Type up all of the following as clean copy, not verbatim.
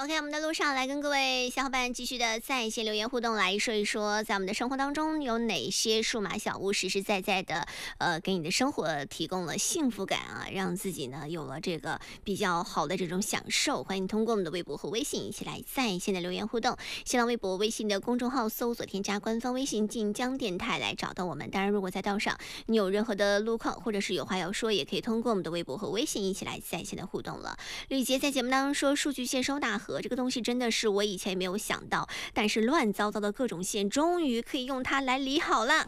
OK， 我们的路上来跟各位小伙伴继续的在线留言互动，来说一说，在我们的生活当中有哪些数码小物实实在在的，给你的生活提供了幸福感啊，让自己呢有了这个比较好的这种享受。欢迎通过我们的微博和微信一起来在线的留言互动。新浪微博、微信的公众号搜索添加官方微信晋江电台来找到我们。当然，如果在道上你有任何的路况或者是有话要说，也可以通过我们的微博和微信一起来在线的互动了。吕杰在节目当中说，数据线收纳盒这个东西真的是我以前也没有想到，但是乱糟糟的各种线终于可以用它来理好了，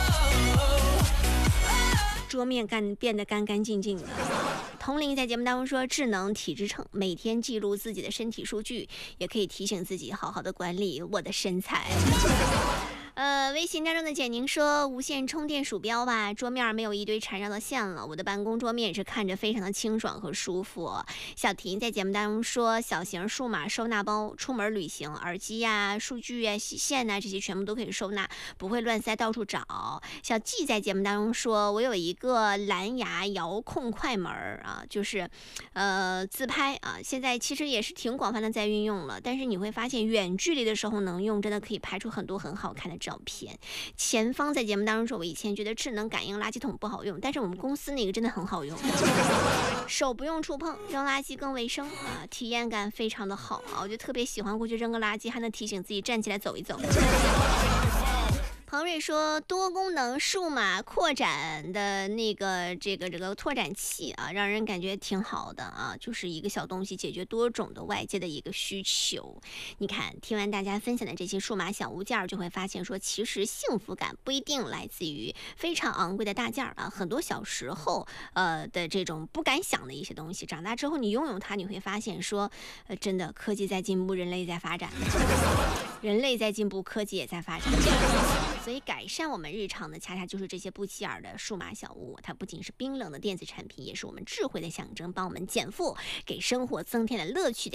桌面变得干干净净的。童玲在节目当中说，智能体脂秤每天记录自己的身体数据，也可以提醒自己好好的管理我的身材。微信当中的简宁说，无线充电鼠标吧，桌面没有一堆缠绕的线了，我的办公桌面也是看着非常的清爽和舒服。小婷在节目当中说，小型数码收纳包，出门旅行耳机呀、数据呀、洗线啊，这些全部都可以收纳，不会乱塞到处找。小季在节目当中说，我有一个蓝牙遥控快门啊，就是自拍啊，现在其实也是挺广泛的在运用了，但是你会发现远距离的时候能用，真的可以拍出很多很好看的照片。前方在节目当中说，我以前觉得智能感应垃圾桶不好用，但是我们公司那个真的很好用，手不用触碰，扔垃圾更卫生啊，体验感非常的好啊，我就特别喜欢过去扔个垃圾，还能提醒自己站起来走一走。彭瑞说，多功能数码扩展的这个拓展器啊，让人感觉挺好的啊，就是一个小东西解决多种的外界的一个需求。你看，听完大家分享的这些数码小物件，就会发现说，其实幸福感不一定来自于非常昂贵的大件啊，很多小时候的这种不敢想的一些东西，长大之后你拥有它，你会发现说，真的科技在进步，人类在发展，人类在进步，科技也在发展。所以改善我们日常的恰恰就是这些不起眼的数码小物，它不仅是冰冷的电子产品，也是我们智慧的象征，帮我们减负，给生活增添了乐趣的